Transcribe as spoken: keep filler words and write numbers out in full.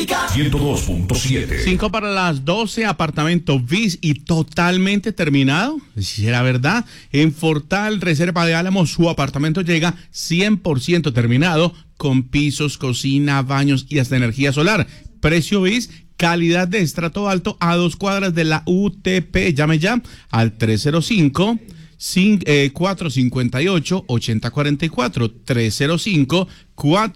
Olímpica ciento dos punto siete. cinco para las doce, apartamento bis y totalmente terminado. Si era verdad, en Fortal Reserva de Álamo su apartamento llega cien por ciento terminado con pisos, cocina, baños y hasta energía solar. Precio bis, calidad de estrato alto a dos cuadras de la U T P. Llame ya al tres cero cinco, cuatro cinco ocho, ocho cero cuatro cuatro, tres cero cinco, cuatro